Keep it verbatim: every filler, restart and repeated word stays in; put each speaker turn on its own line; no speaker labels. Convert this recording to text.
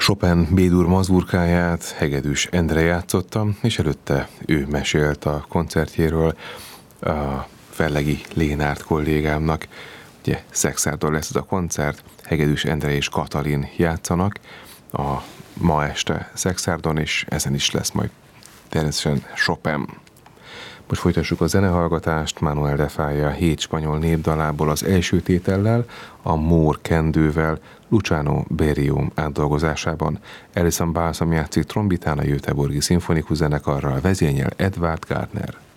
Chopin B-dur mazurkáját Hegedűs Endre játszotta, és előtte ő mesélt a koncertjéről a Fellegi Lénárt kollégámnak. Ugye Szexárdon lesz ez a koncert, Hegedűs Endre és Katalin játszanak a ma este Szexárdon, és ezen is lesz majd természetesen Chopin. Most folytassuk a zenehallgatást Manuel de Falla hét spanyol népdalából az első tétellel, a Mór kendővel, Luciano Berio átdolgozásában. Alison Balsam játszik trombitán, a Göteborgi Szimfonikus Zenekarral, vezényel Edvard Gardner.